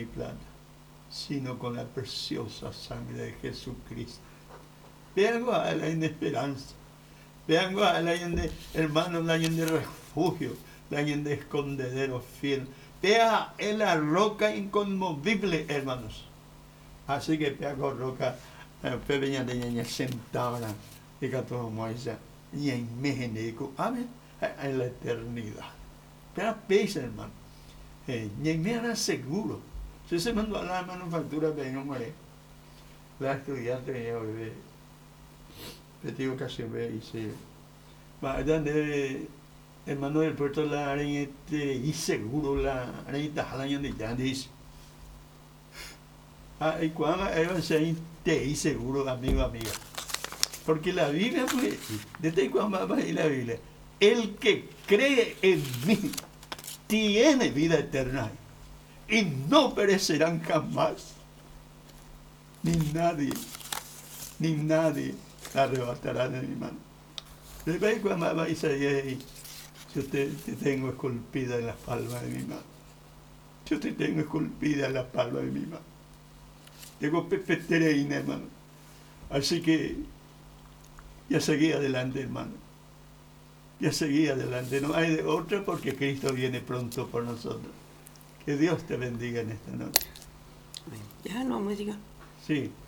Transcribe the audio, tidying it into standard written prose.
ni plata, sino con la preciosa sangre de Jesucristo. Vengo a la esperanza. Vengo a la hermano, la de refugio, la de escondedero fiel. Vea en la roca inconmovible, hermanos. Así que pea con roca, pepeña de ña sentada, y que todo moisa, y en México, amén, en la eternidad. Pero pesa, hermano. Ña me era seguro. Si se mandó a la manufactura, pero no muere. La estudiante, le digo que se ve y se va de hermano del puerto la arañete y seguro la arañeta jalaña de Yandis. Y cuando era te y seguro, amigo, amiga. Porque la Biblia fue, desde cuando va a ir la Biblia, el que cree en mí tiene vida eterna y no perecerán jamás. Ni nadie la arrebatará de mi mano. Después cuando va Isaías, yo te tengo esculpida en la palma de mi mano. Yo te tengo esculpida en la palma de mi mano. Tengo pepetereína, hermano. Así que ya seguí adelante, hermano. Ya seguí adelante. No hay de otra porque Cristo viene pronto por nosotros. Que Dios te bendiga en esta noche. Ya no, música. Sí.